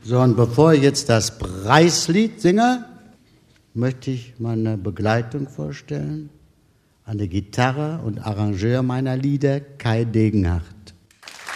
So, und bevor ich jetzt das Preislied singe, möchte ich meine Begleitung vorstellen. An der Gitarre und Arrangeur meiner Lieder Kai Degenhardt.